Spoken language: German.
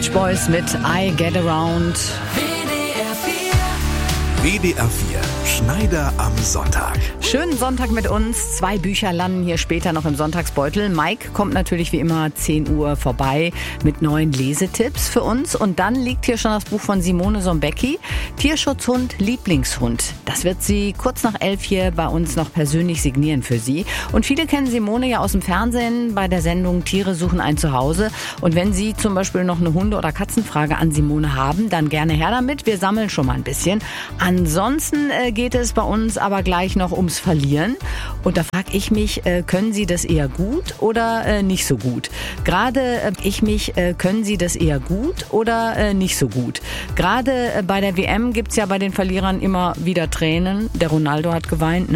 Beach Boys mit I Get Around. WDR 4, Schneider am Sonntag. Schönen Sonntag mit uns. 2 Bücher landen hier später noch im Sonntagsbeutel. Mike kommt natürlich wie immer 10 Uhr vorbei mit neuen Lesetipps für uns. Und dann liegt hier schon das Buch von Simone Sombecki, Tierschutzhund, Lieblingshund. Das wird sie kurz nach 11 hier bei uns noch persönlich signieren für Sie. Und viele kennen Simone ja aus dem Fernsehen bei der Sendung Tiere suchen ein Zuhause. Und wenn Sie zum Beispiel noch eine Hunde- oder Katzenfrage an Simone haben, dann gerne her damit. Wir sammeln schon mal ein bisschen. Ansonsten geht es bei uns aber gleich noch ums Verlieren. Und da frage ich mich, können Sie das eher gut oder nicht so gut? Können Sie das eher gut oder nicht so gut? Gerade bei der WM gibt's ja bei den Verlierern immer wieder Tränen. Der Ronaldo hat geweint, ne?